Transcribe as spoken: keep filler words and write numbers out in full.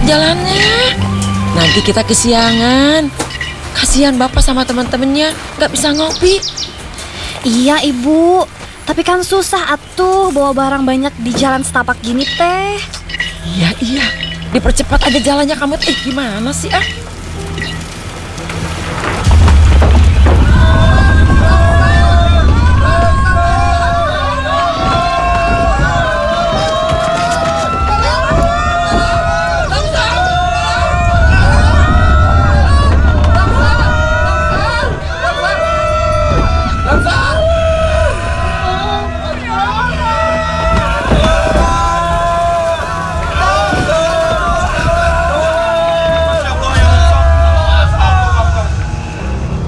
jalannya. Nanti kita kesiangan. Kasihan bapak sama teman-temannya nggak bisa ngopi. Iya Ibu, tapi kan susah atuh bawa barang banyak di jalan setapak gini teh. Iya iya, dipercepat aja jalannya kamu. Eh gimana sih ah?